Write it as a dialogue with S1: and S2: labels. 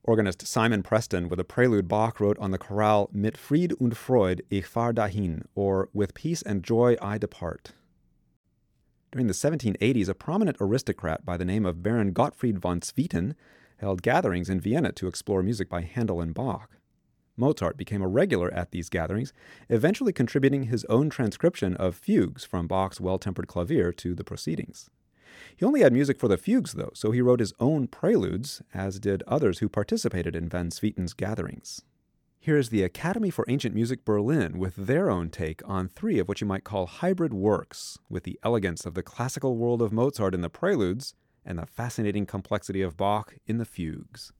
S1: Organist Simon Preston with a prelude Bach wrote on the chorale Mit Fried und Freud ich fahr dahin, or With Peace and Joy I Depart. During the 1780s, a prominent aristocrat by the name of Baron Gottfried von Swieten held gatherings in Vienna to explore music by Handel and Bach. Mozart became a regular at these gatherings, eventually contributing his own transcription of fugues from Bach's Well-Tempered Clavier to the proceedings. He only had music for the fugues, though, so he wrote his own preludes, as did others who participated in van Swieten's gatherings. Here is the Academy for Ancient Music Berlin with their own take on three of what you might call hybrid works, with the elegance of the classical world of Mozart in the preludes and the fascinating complexity of Bach in the fugues.